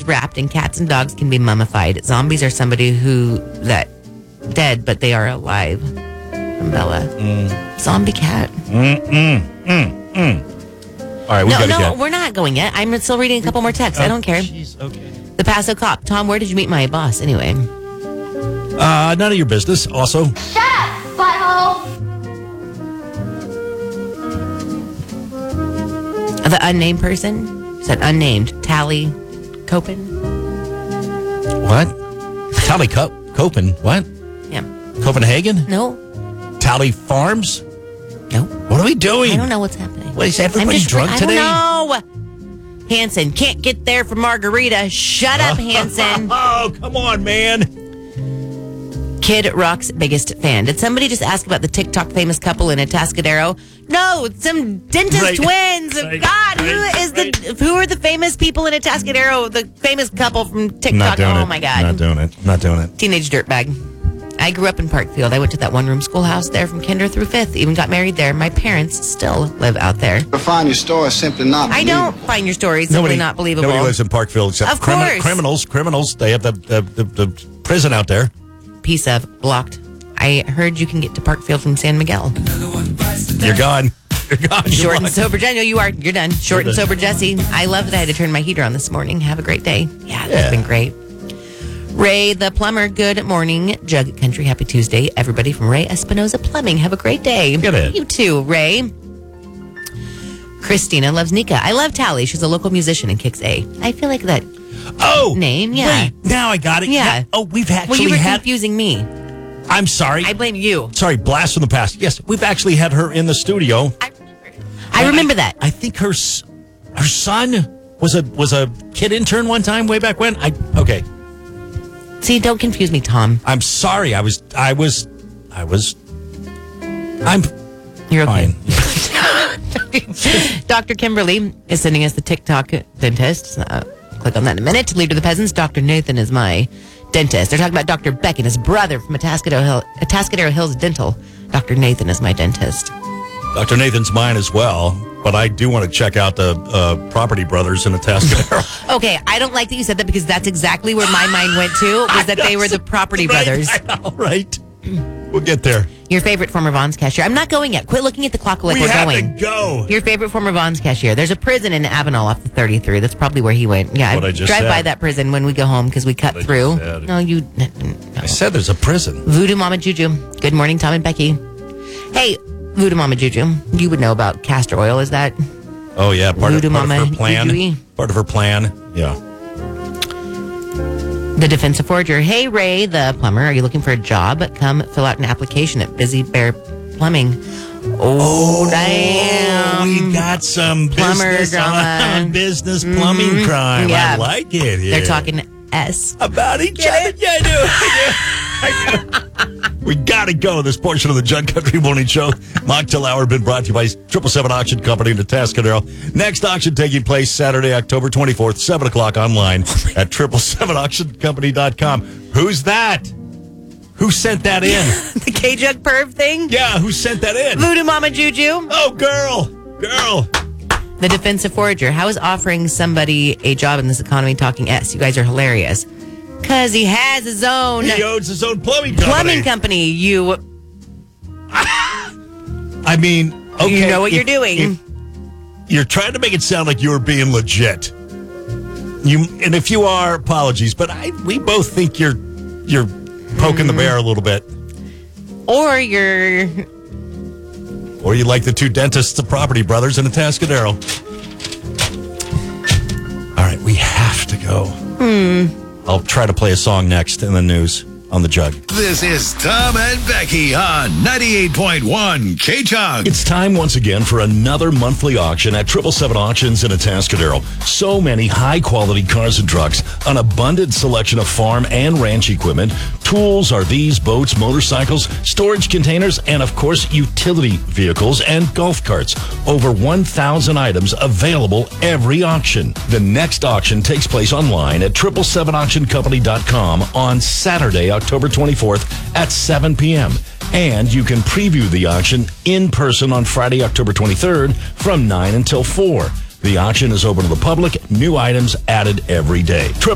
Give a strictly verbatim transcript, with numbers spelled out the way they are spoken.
wrapped, and cats and dogs can be mummified. Zombies are somebody who that dead, but they are alive. From Bella. Mm. Zombie cat. Mm, mm, mm, mm. All right, we no, got no, get. we're not going yet. I'm still reading a couple more texts. Oh, I don't care. Geez, okay. The Paso Cop. Tom, where did you meet my boss anyway? Uh, none of your business. Also, shut up, butthole. The unnamed person said unnamed. Tally Copin. what? Tally Co- Copen. What? Yeah. Copenhagen? No. Tally Farms? No. What are we doing? I don't know what's happening. What is everybody drunk I today? I don't know. Hanson can't get there for margarita. Shut up, Hanson. Oh, come on, man. Kid Rock's biggest fan. Did somebody just ask about the TikTok famous couple in Atascadero? No, it's some dentist Right. twins. Right. God, who Right. is the who are the famous people in Atascadero? The famous couple from TikTok. Not doing oh it. my God. Not doing it. Not doing it. Teenage dirtbag. I grew up in Parkfield. I went to that one-room schoolhouse there from kinder through fifth. Even got married there. My parents still live out there. To find your story is simply not I believable. don't find your stories simply not believable. Nobody lives in Parkfield except Of crimi- course. criminals. Criminals. They have the, the, the, the prison out there. Piece of blocked. I heard you can get to Parkfield from San Miguel. You're gone. You're gone. You're Short and blocked. sober, Daniel, you are. You're done. Short You're and done. sober, Jesse. I love that I had to turn my heater on this morning. Have a great day. Yeah, that's Yeah. been great. Ray the plumber, good morning. Jug Country, happy Tuesday. Everybody from Ray Espinoza Plumbing, have a great day. Get it. You too, Ray. Christina loves Nika. I love Tally. She's a local musician and kicks A. I feel like that. Oh, Name, yeah. Wait, now I got it. Yeah. Oh, we've actually Well, you were had. confusing me. I'm sorry. I blame you. sorry, blast from the past. Yes, we've actually had her in the studio. I remember. I remember that. I think her s- her son was a was a kid intern one time way back when. I okay. See, don't confuse me, Tom. I'm sorry. I was I was I was. I'm You're okay. fine. Doctor Kimberly is sending us the TikTok dentist. Uh, click on that in a minute. Leave to the peasants. Doctor Nathan is my dentist. They're talking about Doctor Beck and his brother from Atascadero, Hill, Atascadero Hills Dental. Doctor Nathan is my dentist. Doctor Nathan's mine as well, but I do want to check out the uh, Property Brothers in Atascadero. Okay, I don't like that you said that because that's exactly where my mind went to, was that they were the Property Right, Brothers. I know, right? We'll get there. Your favorite former Vons cashier. I'm not going yet. Quit looking at the clock like we we're have going. to go. Your favorite former Vons cashier. There's a prison in Avenal off the thirty-three. That's probably where he went. Yeah, What I just drive said. by that prison when we go home because we cut What I through. just said. No, you. No. I said there's a prison. Voodoo Mama Juju. Good morning, Tom and Becky. Hey, Voodoo Mama Juju. You would know about castor oil, is that? Oh yeah, part, of, Voodoo part of Mama her plan. Juju-y. Part of her plan. Yeah. The Defensive Forager. Hey, Ray, the plumber. Are you looking for a job? Come fill out an application at Busy Bear Plumbing. Oh, damn. We got some Plumber business, drama. on, business plumbing Mhm. crime. Yeah. I like it. Yeah. They're talking S. about each other. Yeah, I do. I do. I do. We gotta go. This portion of the Jug Country Morning Show, Mocktail Hour, been brought to you by Triple Seven Auction Company in Atascadero. Next auction taking place Saturday, October twenty-fourth, seven o'clock online at triple seven auction company dot com. Who's that? Who sent that in? The K-Jug perv thing? Yeah, who sent that in? Voodoo Mama Juju. Oh, girl, girl. The Defensive Forager. How is offering somebody a job in this economy talking S? You guys are hilarious. Because he has his own He owns his own plumbing company. plumbing company. You I mean, okay, you know what you're if- doing. if You're trying to make it sound like you were being legit. You and if you are, apologies, but I we both think you're you're poking the bear a little bit. Or you're... Or you like the two dentists, the Property Brothers in Atascadero. All right, we have to go. Hmm. I'll try to play a song next in the news on the Jug. This is Tom and Becky on ninety-eight point one K-Jug. It's time once again for another monthly auction at Triple Seven Auctions in Atascadero. So many high-quality cars and trucks, an abundant selection of farm and ranch equipment, tools, R Vs, boats, motorcycles, storage containers, and of course, utility vehicles and golf carts. Over one thousand items available every auction. The next auction takes place online at triple seven auction company dot com on Saturday, October twenty-fourth at seven p.m. And you can preview the auction in person on Friday, October twenty-third from nine until four. The auction is open to the public. New items added every day.